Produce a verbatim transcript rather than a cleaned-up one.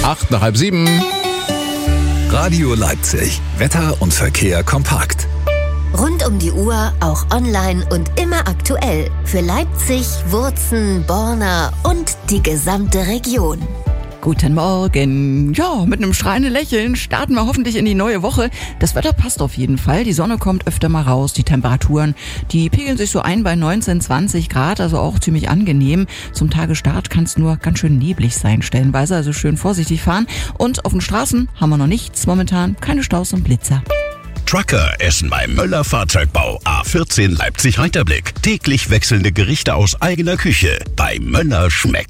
Acht nach halb sieben. Radio Leipzig. Wetter und Verkehr kompakt. Rund um die Uhr, auch online und immer aktuell. Für Leipzig, Wurzen, Borna und die gesamte Region. Guten Morgen. Ja, mit einem strahlenden Lächeln starten wir hoffentlich in die neue Woche. Das Wetter passt auf jeden Fall. Die Sonne kommt öfter mal raus. Die Temperaturen, die pegeln sich so ein bei neunzehn, zwanzig Grad, also auch ziemlich angenehm. Zum Tagestart kann es nur ganz schön neblig sein stellenweise, also schön vorsichtig fahren. Und auf den Straßen haben wir noch nichts momentan. Keine Staus und Blitzer. Trucker essen beim Möller Fahrzeugbau A vierzehn Leipzig-Reiterblick. Täglich wechselnde Gerichte aus eigener Küche. Bei Möller schmeckt.